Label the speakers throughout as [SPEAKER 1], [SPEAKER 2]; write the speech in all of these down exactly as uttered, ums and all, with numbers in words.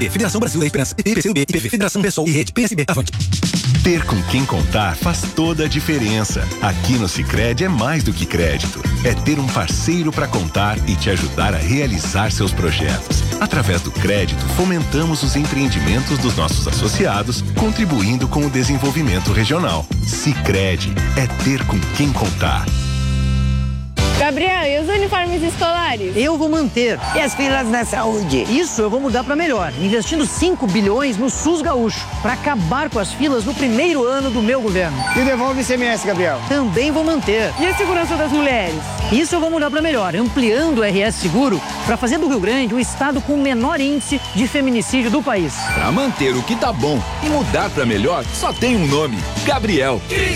[SPEAKER 1] Federação Brasil da Esperança, I P C U B, I P V, Federação Pessoal e Rede P S B. Avante.
[SPEAKER 2] Ter com quem contar faz toda a diferença. Aqui no Sicredi é mais do que crédito. É ter um parceiro para contar e te ajudar a realizar seus projetos. Através do crédito, fomentamos os empreendimentos dos nossos associados, contribuindo com o desenvolvimento regional. Sicredi é ter com quem contar.
[SPEAKER 3] Gabriel, e os uniformes escolares?
[SPEAKER 4] Eu vou manter.
[SPEAKER 5] E as filas na saúde?
[SPEAKER 4] Isso eu vou mudar para melhor, investindo cinco bilhões no SUS Gaúcho, para acabar com as filas no primeiro ano do meu governo.
[SPEAKER 6] E devolve o I C M S, Gabriel?
[SPEAKER 4] Também vou manter.
[SPEAKER 3] E a segurança das mulheres?
[SPEAKER 4] Isso eu vou mudar para melhor, ampliando o R S Seguro para fazer do Rio Grande o estado com o menor índice de feminicídio do país.
[SPEAKER 7] Para manter o que tá bom e mudar para melhor, só tem um nome: Gabriel.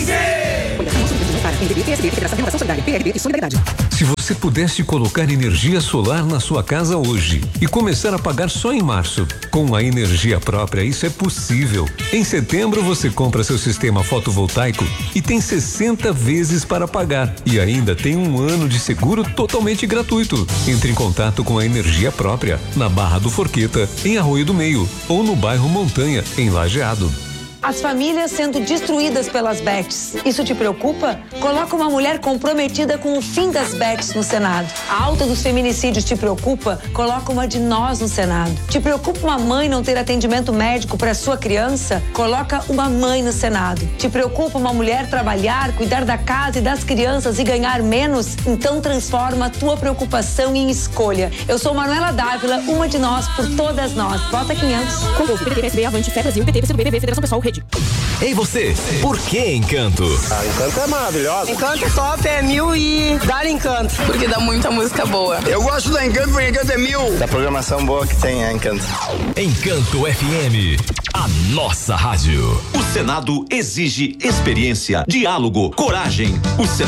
[SPEAKER 8] Se você pudesse colocar energia solar na sua casa hoje e começar a pagar só em março, com a energia própria isso é possível. Em setembro você compra seu sistema fotovoltaico e tem sessenta vezes para pagar e ainda tem um ano de seguro totalmente gratuito. Entre em contato com a energia própria na Barra do Forqueta, em Arroio do Meio ou no bairro Montanha, em Lajeado.
[SPEAKER 9] As famílias sendo destruídas pelas bets. Isso te preocupa? Coloca uma mulher comprometida com o fim das bets no Senado. A alta dos feminicídios te preocupa? Coloca uma de nós no Senado. Te preocupa uma mãe não ter atendimento médico para sua criança? Coloca uma mãe no Senado. Te preocupa uma mulher trabalhar, cuidar da casa e das crianças e ganhar menos? Então transforma a tua preocupação em escolha. Eu sou Manuela Dávila, uma de nós por todas nós. Vota quinhentos.
[SPEAKER 10] Concurso P T P S B, Avante, Fé Brasil, P T P C do B B B, Federação Pessoal, Rede.
[SPEAKER 11] Ei você, por que Encanto?
[SPEAKER 12] Ah, Encanto é maravilhosa.
[SPEAKER 13] Encanto top é mil e dá Encanto, porque dá muita música boa.
[SPEAKER 12] Eu gosto da Encanto porque Encanto é mil. Da programação boa que tem a Encanto.
[SPEAKER 11] Encanto F M, a nossa rádio.
[SPEAKER 14] O Senado exige experiência, diálogo, coragem. O Senado